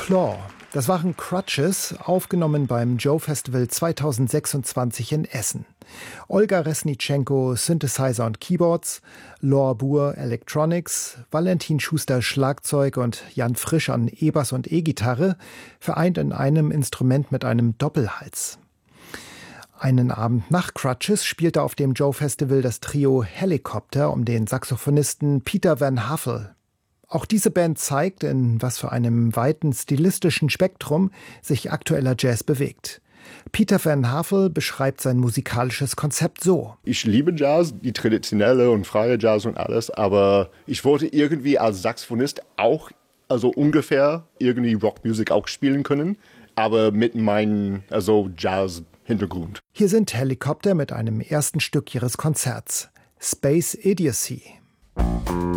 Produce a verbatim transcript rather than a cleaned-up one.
Claw. Das waren Crutches, aufgenommen beim Joe Festival zweitausendsechsundzwanzig in Essen. Olga Resnitschenko, Synthesizer und Keyboards, Lor Buhr, Electronics, Valentin Schuster, Schlagzeug und Jan Frisch an E-Bass und E-Gitarre, vereint in einem Instrument mit einem Doppelhals. Einen Abend nach Crutches spielte auf dem Joe Festival das Trio Helicopter um den Saxophonisten Peter Van Haffel. Auch diese Band zeigt, in was für einem weiten stilistischen Spektrum sich aktueller Jazz bewegt. Peter Van Haffel beschreibt sein musikalisches Konzept so. Ich liebe Jazz, die traditionelle und freie Jazz und alles, aber ich wollte irgendwie als Saxophonist auch, also ungefähr, irgendwie Rockmusik auch spielen können, aber mit meinem, also Jazz-Hintergrund. Hier sind Helicopter mit einem ersten Stück ihres Konzerts, Space Idiocy.